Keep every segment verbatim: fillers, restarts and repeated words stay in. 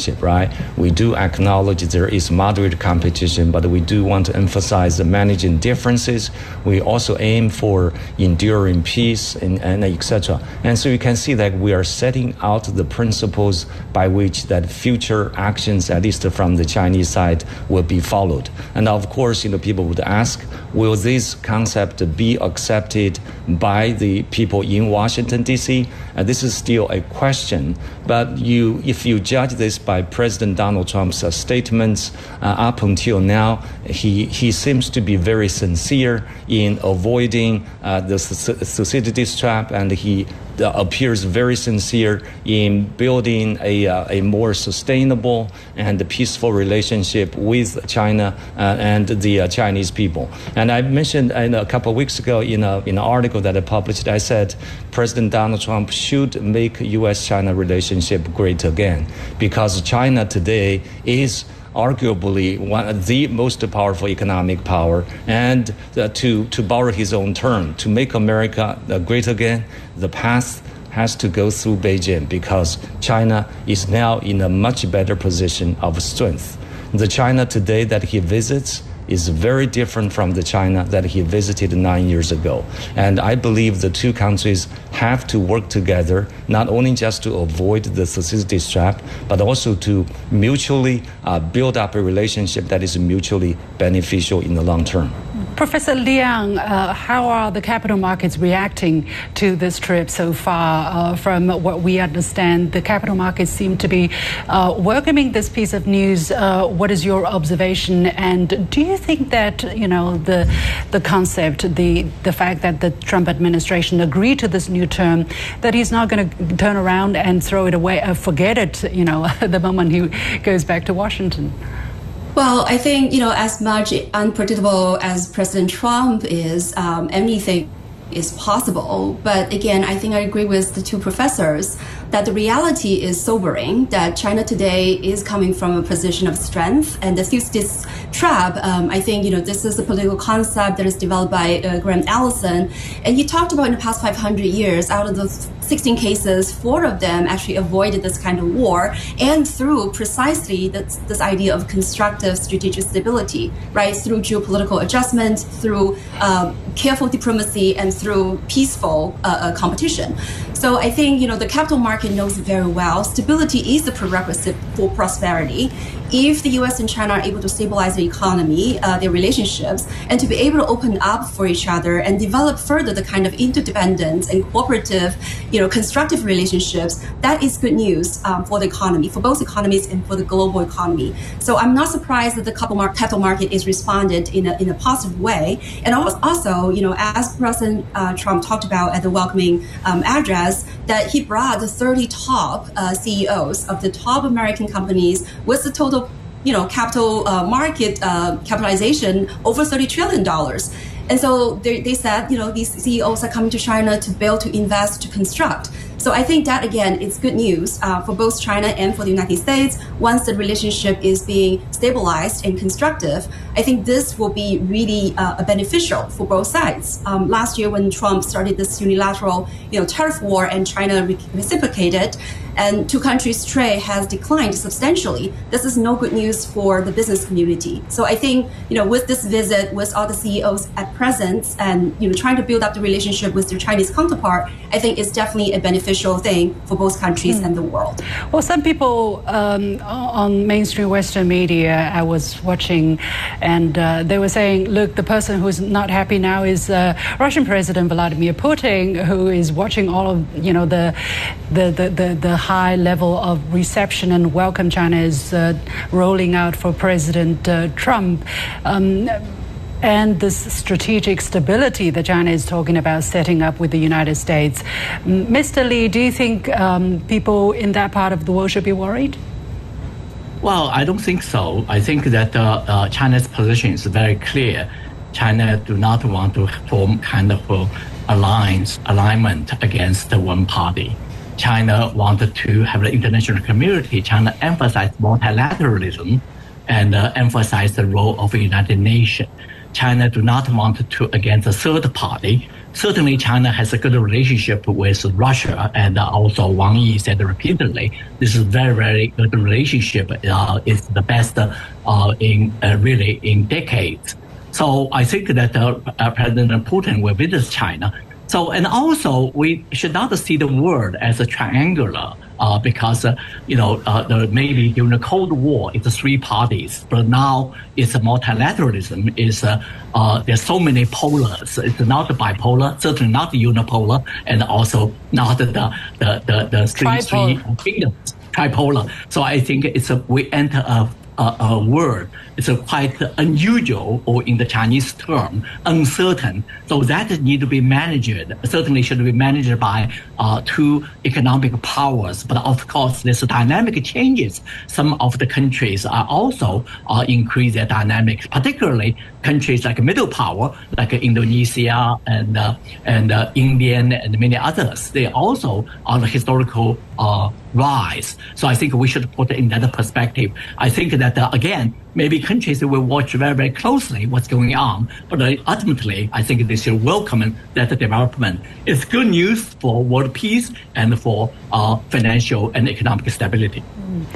relationship, right? We do acknowledge there is moderate competition, but we do want to emphasize the managing differences. We also aim for enduring peace and, and et cetera. And so you can see that we are setting out the principles by which that future actions, at least from the Chinese side, will be followed. And of course, you know, people would ask, will this concept be accepted by the people in Washington, D C? Uh, this is still a question. But you, if you judge this by President Donald Trump's uh, statements uh, up until now, he, he seems to be very sincere in avoiding uh, the Thucydides trap, and he uh, appears very sincere in building a, uh, a more sustainable and peaceful relationship with China uh, and the uh, Chinese people. And I mentioned in a couple of weeks ago in, a, in an article that I published, I said President Donald Trump should make U S China relationship great again, because China today is arguably one of the most powerful economic power, and uh, to, to borrow his own term, to make America uh, great again, the path has to go through Beijing, because China is now in a much better position of strength. The China today that he visits is very different from the China that he visited nine years ago. And I believe the two countries have to work together, not only just to avoid the Thucydides trap, but also to mutually uh, build up a relationship that is mutually beneficial in the long term. Professor Liang, uh, how are the capital markets reacting to this trip so far? Uh, from what we understand, the capital markets seem to be uh, welcoming this piece of news. Uh, what is your observation? And do you think that, you know, the the concept, the the fact that the Trump administration agreed to this new term, that he's not going to turn around and throw it away, uh, forget it, you know, the moment he goes back to Washington? Well, I think, you know, as much unpredictable as President Trump is, um, anything is possible. But again, I think I agree with the two professors that the reality is sobering, that China today is coming from a position of strength. And the Thucydides trap, um, I think, you know, this is a political concept that is developed by uh, Graham Allison. And he talked about in the past five hundred years, out of the sixteen cases, four of them actually avoided this kind of war, and through precisely this, this idea of constructive strategic stability, right? Through geopolitical adjustment, through um, careful diplomacy, and through peaceful uh, uh, competition. So I think, you know, the capital market knows very well, stability is the prerequisite for prosperity. If the U S and China are able to stabilize the economy, uh, their relationships, and to be able to open up for each other and develop further the kind of interdependence and cooperative, you know, constructive relationships, that is good news um, for the economy, for both economies and for the global economy. So I'm not surprised that the capital market is responded in a, in a positive way. And also, you know, as President uh, Trump talked about at the welcoming um, address, that he brought the thirty top uh, C E Os of the top American companies with the total, you know, capital uh, market uh, capitalization over thirty trillion dollars. And so they, they said, you know, these C E Os are coming to China to build, to invest, to construct. So I think that, again, is good news uh, for both China and for the United States. Once the relationship is being stabilized and constructive, I think this will be really uh, beneficial for both sides. Um, last year, when Trump started this unilateral, you know, tariff war and China re- reciprocated, and two countries' trade has declined substantially, this is no good news for the business community. So I think, you know, with this visit, with all the C E Os at present, and, you know, trying to build up the relationship with their Chinese counterpart, I think it's definitely a beneficial thing for both countries mm. and the world. Well, some people um, on mainstream Western media I was watching, and uh, they were saying, look, the person who's not happy now is uh, Russian President Vladimir Putin, who is watching all of, you know, the the the, the, the high level of reception and welcome China is uh, rolling out for President uh, Trump. Um, and this strategic stability that China is talking about setting up with the United States. Mister Li, do you think um, people in that part of the world should be worried? Well, I don't think so. I think that uh, uh, China's position is very clear. China do not want to form kind of uh, alliance, alignment against the one party. China wanted to have the international community. China emphasized multilateralism and uh, emphasized the role of the United Nations. China do not want to against a third party certainly China has a good relationship with Russia, and uh, also Wang Yi said repeatedly, this is a very, very good relationship. Uh, it's the best uh, in uh, really in decades. So I think that uh, uh, President Putin will visit China. So, and also we should not see the world as a triangular, uh, because, uh, you know, uh, the, maybe during the Cold War, it's three parties, but now it's a multilateralism. It's, uh, uh, there's so many polars. It's not bipolar, certainly not unipolar, and also not the, the, the, the three, three kingdoms, tripolar. So I think it's a, we enter a Uh, a word. It's a quite unusual, or in the Chinese term, uncertain. So that need to be managed. Certainly should be managed by uh, two economic powers. But of course, this dynamic changes. Some of the countries are also uh, increase their dynamics, particularly countries like middle power, like Indonesia and uh, and uh, Indian and many others. They also are the historical uh, rise. So I think we should put it in that perspective. I think that, uh, again, maybe countries will watch very, very closely what's going on. But uh, ultimately, I think they should welcome that development. It's good news for world peace and for uh, financial and economic stability.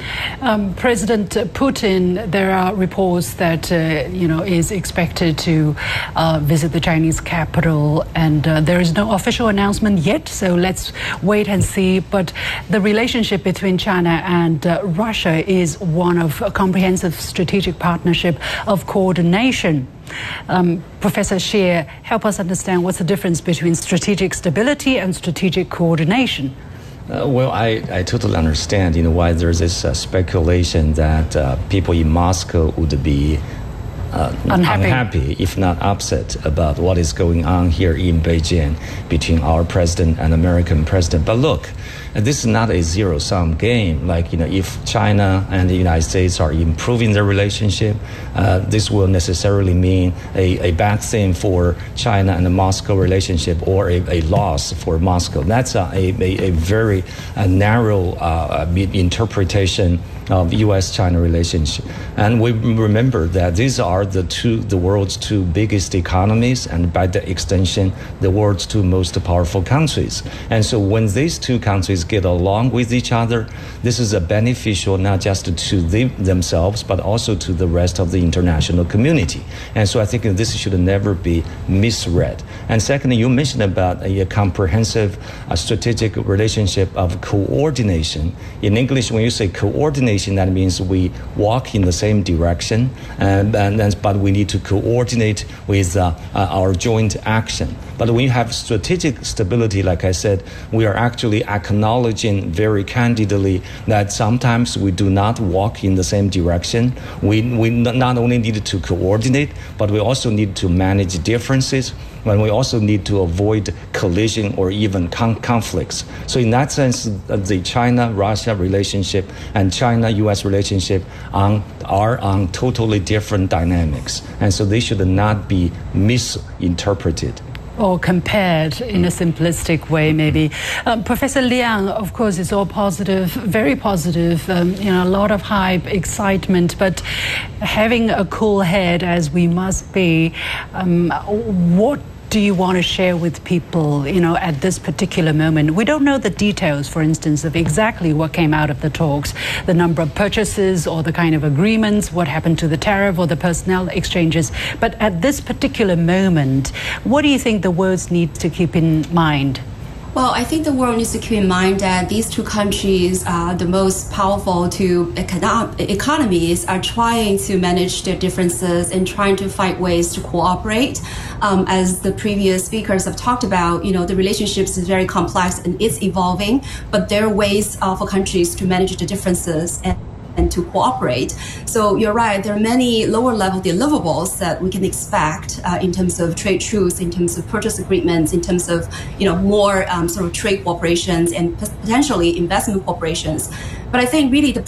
Um, President Putin, there are reports that, uh, you know, is expected to uh, visit the Chinese capital, and uh, there is no official announcement yet, so let's wait and see. But the relationship between China and uh, Russia is one of a comprehensive strategic partnership of coordination. Um, Professor Xie, help us understand what's the difference between strategic stability and strategic coordination. Uh, well, I, I totally understand, you know, why there's this uh, speculation that uh, people in Moscow would be uh, unhappy. unhappy, if not upset, about what is going on here in Beijing between our president and American president. But look, this is not a zero-sum game. Like, you know, if China and the United States are improving their relationship, uh, this will necessarily mean a, a bad thing for China and the Moscow relationship, or a, a loss for Moscow. That's a, a, a very a narrow uh, interpretation of U S China relationship. And we remember that these are the two, the world's two biggest economies, and by the extension, the world's two most powerful countries. And so when these two countries get along with each other, this is a beneficial not just to them, themselves, but also to the rest of the international community. And so I think this should never be misread. And secondly, you mentioned about a, a comprehensive uh, strategic relationship of coordination. In English, when you say coordination, that means we walk in the same direction, and, and, and but we need to coordinate with uh, uh, our joint action. But when you have strategic stability, like I said, we are actually acknowledging very candidly that sometimes we do not walk in the same direction. We, we not only need to coordinate, but we also need to manage differences, and we also need to avoid collision or even con conflicts. So in that sense, the China-Russia relationship and China-U S relationship on, are on totally different dynamics. And so they should not be misinterpreted. Or compared in a simplistic way, maybe. Um, Professor Liang, of course, is all positive, very positive, um, you know, a lot of hype, excitement, but having a cool head, as we must be, um, what do you want to share with people, you know, at this particular moment? We don't know the details, for instance, of exactly what came out of the talks, the number of purchases or the kind of agreements, what happened to the tariff or the personnel exchanges. But at this particular moment, what do you think the world needs to keep in mind? Well, I think the world needs to keep in mind that these two countries are the most powerful two econo economies are trying to manage their differences and trying to find ways to cooperate. Um, as the previous speakers have talked about, you know, the relationships is very complex and it's evolving, but there are ways uh, for countries to manage the differences and and to cooperate. So you're right, there are many lower level deliverables that we can expect uh, in terms of trade truce, in terms of purchase agreements, in terms of, you know, more um, sort of trade cooperations and potentially investment cooperations. But I think really the principle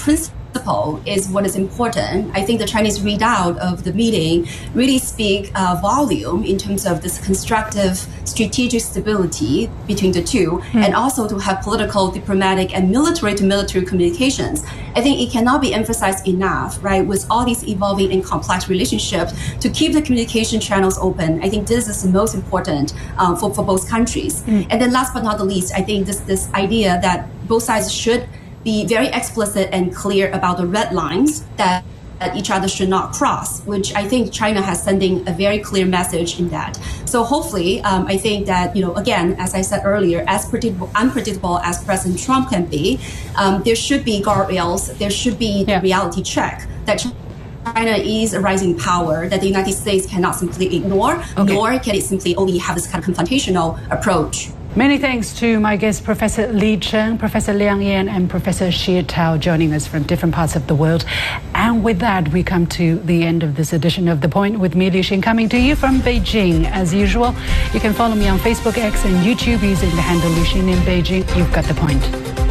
principle is what is important. I think the Chinese readout of the meeting really speak uh, volume in terms of this constructive strategic stability between the two, mm. and also to have political, diplomatic, and military to military communications. I think it cannot be emphasized enough, right? With all these evolving and complex relationships, to keep the communication channels open. I think this is the most important um, for, for both countries. Mm. And then last but not the least, I think this, this idea that both sides should be very explicit and clear about the red lines that, that each other should not cross, which I think China has sending a very clear message in that. So hopefully, um, I think that, you know, again, as I said earlier, as predictable, unpredictable as President Trump can be, um, there should be guardrails, there should be yeah. the reality check that China is a rising power that the United States cannot simply ignore, okay. nor can it simply only have this kind of confrontational approach. Many thanks to my guests, Professor Li Cheng, Professor Liang Yan, and Professor Xie Tao, joining us from different parts of the world. And with that, we come to the end of this edition of The Point with me, Liu Xin, coming to you from Beijing. As usual, you can follow me on Facebook, X, and YouTube using the handle Liu Xin in Beijing. You've got the point.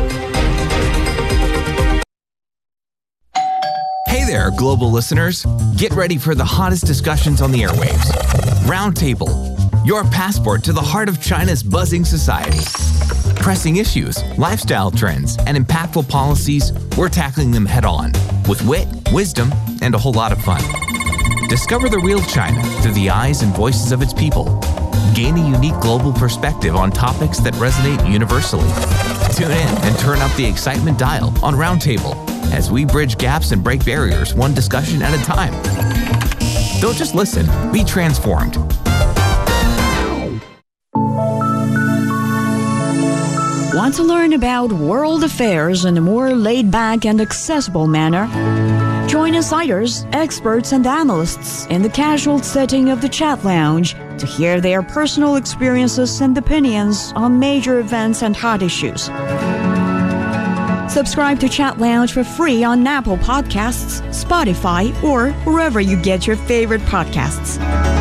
Hey there, global listeners. Get ready for the hottest discussions on the airwaves. Roundtable, your passport to the heart of China's buzzing society. Pressing issues, lifestyle trends, and impactful policies, we're tackling them head on with wit, wisdom, and a whole lot of fun. Discover the real China through the eyes and voices of its people. Gain a unique global perspective on topics that resonate universally. Tune in and turn up the excitement dial on Roundtable as we bridge gaps and break barriers one discussion at a time. Don't just listen, be transformed. Want to learn about world affairs in a more laid-back and accessible manner? Join insiders, experts, and analysts in the casual setting of the Chat Lounge to hear their personal experiences and opinions on major events and hot issues. Subscribe to Chat Lounge for free on Apple Podcasts, Spotify, or wherever you get your favorite podcasts.